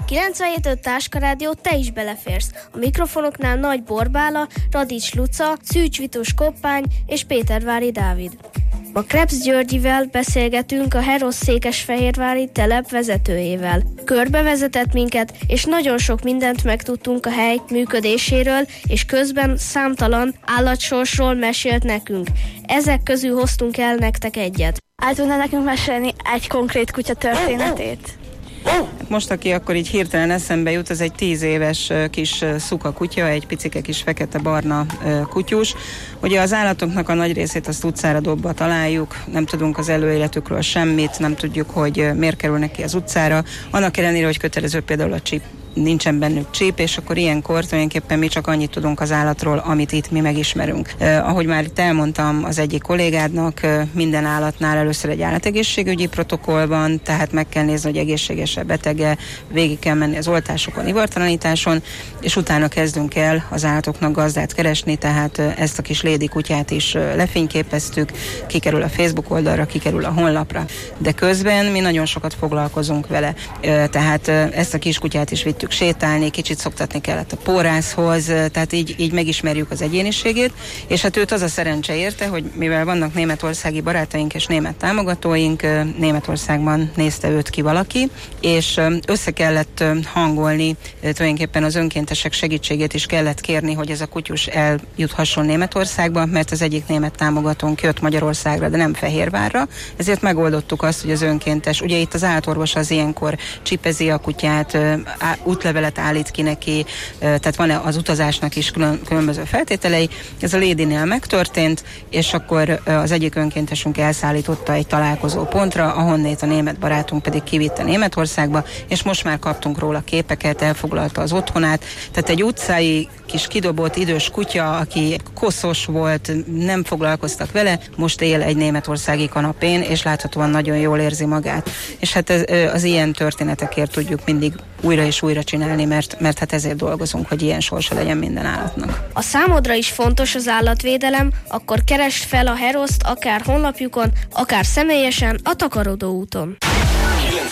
97.5 Táska Rádió, te is beleférsz. A mikrofonoknál Nagy Borbála, Radics Luca, Szűcs Vitus Koppány és Pétervári Dávid. A Krebs Györgyivel beszélgetünk a Herosz-Székesfehérvári telep vezetőjével. Körbevezetett minket, és nagyon sok mindent megtudtunk a hely működéséről, és közben számtalan állatsorsról mesélt nekünk. Ezek közül hoztunk el nektek egyet. El tudna nekünk mesélni egy konkrét kutya történetét? Most, aki akkor így hirtelen eszembe jut, az egy 10 éves kis szuka kutya, egy picike kis fekete-barna kutyus. Ugye az állatoknak a nagy részét azt utcára dobva találjuk, nem tudunk az előéletükről semmit, nem tudjuk, hogy miért kerülnek ki az utcára. Annak ellenére, hogy kötelező például a csip, nincsen bennük csíp, és akkor ilyenkor tulajdonképpen mi csak annyit tudunk az állatról, amit itt mi megismerünk. Ahogy már itt elmondtam az egyik kollégádnak, minden állatnál először egy állategészségügyi protokoll van, tehát meg kell nézni, hogy egészséges-e, betege, végig kell menni az oltásokon, ivartalanításon, és utána kezdünk el az állatoknak gazdát keresni, tehát ezt a kis lédi kutyát is lefényképeztük, kikerül a Facebook oldalra, kikerül a honlapra, de közben mi nagyon sokat foglalkozunk vele. Tehát ezt a kis kutyát is vittük sétálni, kicsit szoktatni kellett a pórászhoz, tehát így megismerjük az egyéniségét, és hát őt az a szerencse érte, hogy mivel vannak németországi barátaink és német támogatóink, Németországban nézte őt ki valaki, és össze kellett hangolni, tulajdonképpen az önkéntesek segítségét is kellett kérni, hogy ez a kutyus eljuthasson Németországba, mert az egyik német támogatónk jött Magyarországra, de nem Fehérvárra, ezért megoldottuk azt, hogy az önkéntes, ugye itt az állatorvos az ilyenkor csipezi a kutyát, útlevelet állít ki neki, tehát van az utazásnak is különböző feltételei. Ez a Lédinél megtörtént, és akkor az egyik önkéntesünk elszállította egy találkozó pontra, ahonnét a német barátunk pedig kivitte Németországba, és most már kaptunk róla képeket, elfoglalta az otthonát. Tehát egy utcai kis kidobott idős kutya, aki koszos volt, nem foglalkoztak vele, most él egy németországi kanapén, és láthatóan nagyon jól érzi magát. És hát az ilyen történetekért tudjuk mindig újra és újra csinálni, mert hát ezért dolgozunk, hogy ilyen sorsa legyen minden állatnak. A számodra is fontos az állatvédelem, akkor keresd fel a Heroszt akár honlapjukon, akár személyesen a Takarodó úton.